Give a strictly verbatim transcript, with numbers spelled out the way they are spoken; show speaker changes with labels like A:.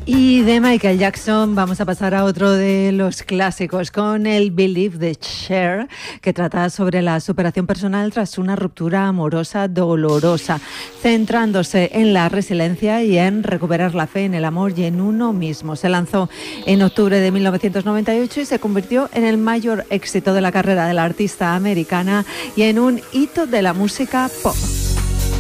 A: Y de Michael Jackson vamos a pasar a otro de los clásicos con el Believe de Cher, que trata sobre la superación personal tras una ruptura amorosa dolorosa, centrándose en la resiliencia y en recuperar la fe en el amor y en uno mismo. Se lanzó en octubre de mil novecientos noventa y ocho y se convirtió en el mayor éxito de la carrera de la artista americana y en un hito de la música pop.